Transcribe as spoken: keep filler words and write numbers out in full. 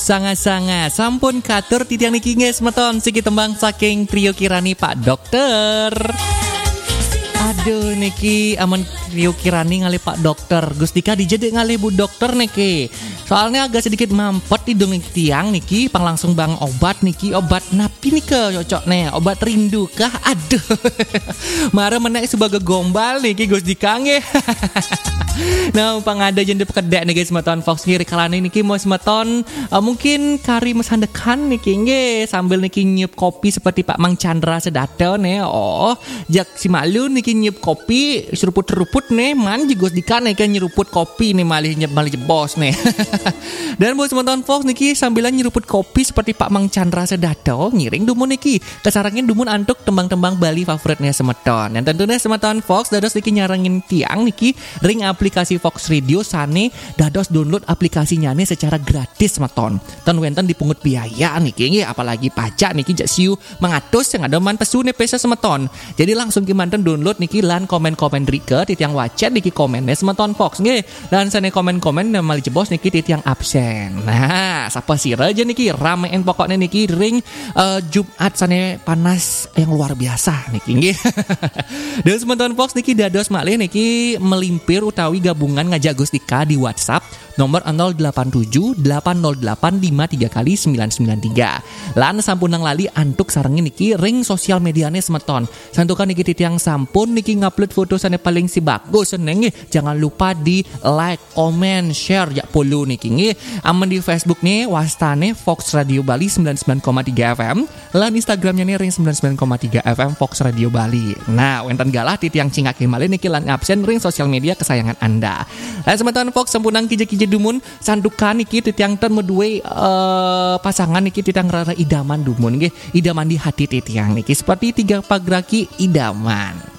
Sangat-sangat sampun katur titiang niki nggih semeton siki tembang saking trio Kirani Pak Dokter. Aduh niki aman trio Kirani ngali Pak Dokter. Gus Dika dijede ngali Bu Dokter niki. Soalnya agak sedikit mampet hidung niki tiang niki pang langsung bang obat niki obat napi nika cocok nih obat rindu kah? Aduh. Mare menek sebagai gombal niki Gus Dika nggih. Nah, pang ada jende pekedek nih guys semeton Fox kiri kalane niki mau semeton uh, mungkin kari mesandekan niki nggih sambil niki nyup kopi seperti Pak Mang Chandra sedato nih. Oh, jak si malu niki nyup kopi seruput-seruput nih man Gus Dika nih kan nyeruput kopi nih malih nyep malih jebos nih. Dan buat semeton Fox niki sambilan nyeruput kopi seperti Pak Mang Chandra sedato ngiring dumun niki kesarangin dumun antuk tembang-tembang Bali favoritnya semeton. Dan tentunya semeton Fox dados niki nyarangin tiang niki ring aplikasi Fox Radio sane dados download aplikasinya nih secara gratis semeton. Ten wenten dipungut biaya niki nggih apalagi pajak niki jak siu mengatus yang ada man pesune pesa semeton. Jadi langsung ki manten download niki lan komen-komen rike titiang wacet niki komennya semeton Fox nggih. Dan sane komen-komen mali jebos niki titiang absen. Nah, sapa sira aja niki ramein pokoknya niki ring uh, Jumat sane panas yang luar biasa niki nggih. Dan semeton Fox niki dados malih niki melimpir utawi gabungan ngajak Gus Dika di WhatsApp nomor nol delapan tujuh delapan nol delapan lima tiga kali sembilan sembilan tiga. Lan sampun nang lali antuk sarengin niki ring sosial mediane semeton. Santukan niki titiang sampun niki ngupload foto sane paling si bagus seneng nggih. Jangan lupa di like, comment, share ya follow niki nggih. Aman di Facebook nih wastane Fox Radio Bali sembilan puluh sembilan koma tiga F M. Lan Instagramnya nih ring sembilan puluh sembilan koma tiga F M Fox Radio Bali. Nah, wenten galah titiang cingak malih niki lan absen ring sosial media kesayangan Anda. Lah semeton Fox sampunang kije-kije dumun sandukan niki titiang ten medue uh, pasangan niki titiang rara idaman dumun nggih. Idaman di hati titiang niki seperti tiga pagraki idaman.